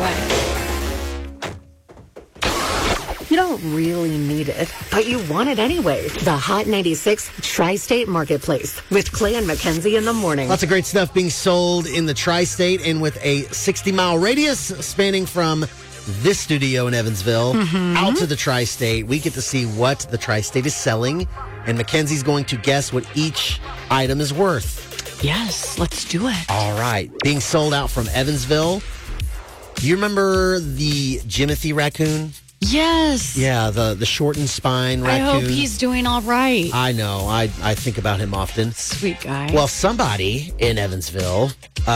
You don't really need it, but you want it anyway. The Hot 96 Tri-State Marketplace with Clay and Mackenzie in the morning. Lots of great stuff being sold in the Tri-State, and with a 60-mile radius spanning from this studio in Evansville out to the Tri-State, we get to see what the Tri-State is selling, and Mackenzie's going to guess what each item is worth. Yes, let's do it. All right. Being sold out from Evansville. You remember the Jimothy raccoon? Yes. Yeah, the shortened spine raccoon. I hope he's doing all right. I know. I think about him often. Sweet guy. Well, somebody in Evansville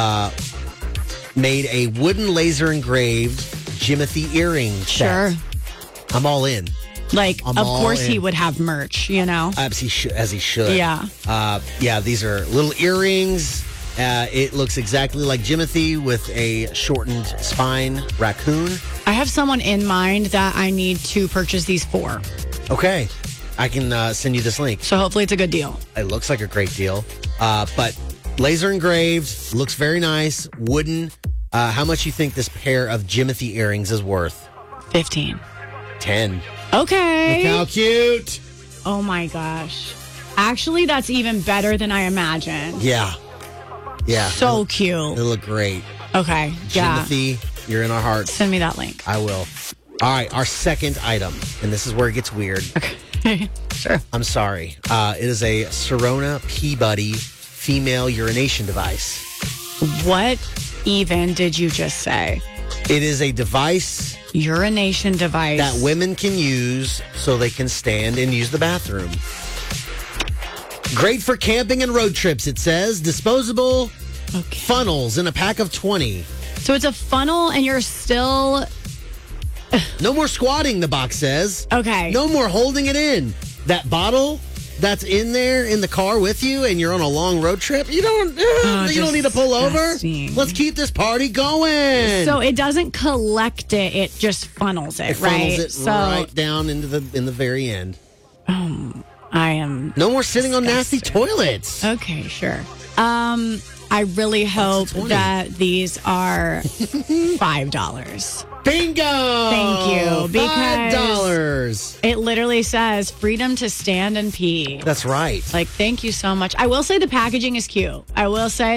made a wooden laser engraved Jimothy earring set. Sure. I'm all in. Like, I'm of all course in. he would have merch, you know? As he should. Yeah. Yeah, these are little earrings. It looks exactly like Jimothy with a shortened spine raccoon. I have someone in mind that I need to purchase these for. Okay. I can send you this link. So hopefully it's a good deal. It looks like a great deal. But laser engraved, looks very nice, wooden. How much you think this pair of Jimothy earrings is worth? 15. 10. Okay. Look how cute. Oh my gosh. Actually, that's even better than I imagined. Yeah. Yeah. So They cute. look great. Okay. Yeah. Jimothy, you're in our hearts. Send me that link. I will. All right, our second item, and this is where it gets weird. Okay. Sure. I'm sorry. It is a Serona Peabody female urination device. What even did you just say? It is a device Urination device. that women can use so they can stand and use the bathroom. Great for camping and road trips, it says. Disposable funnels in a pack of 20. So it's a funnel and you're still... No more squatting, the box says. Okay. No more holding it in. That bottle that's in there in the car with you and you're on a long road trip, you don't need to pull over. Disgusting. Let's keep this party going. So it doesn't collect it, it just funnels it, it right? funnels it So right down in the very end. I am... No more sitting on nasty Disgusting. toilets. Okay, sure. I really hope 20? that these are $5. Bingo! Thank you, because- $5. It literally says freedom to stand and pee. That's right. Like, thank you so much. I will say the packaging is cute. But,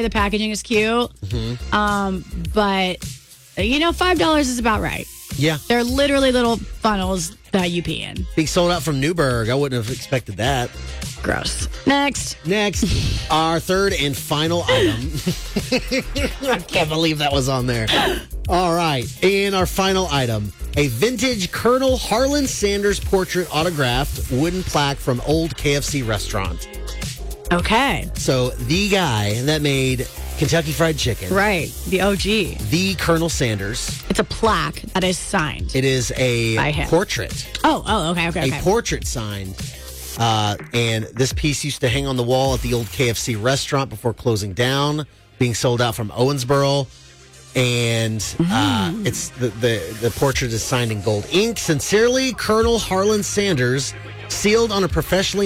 $5 is about right. Yeah. They're literally little funnels that you pee in. Being sold out from Newburgh. I wouldn't have expected that. Gross. Next. Our third and final item. I can't believe that was on there. All right. And our final item, a vintage Colonel Harlan Sanders portrait autographed wooden plaque from old KFC restaurant. Okay. So the guy that made Kentucky Fried Chicken. Right. The OG. The Colonel Sanders. It's a plaque that is signed. It is a By him. portrait. Okay. A portrait signed. And this piece used to hang on the wall at the old KFC restaurant before closing down, being sold out from Owensboro. And it's the portrait is signed in gold ink. Sincerely, Colonel Harlan Sanders, sealed on a professionally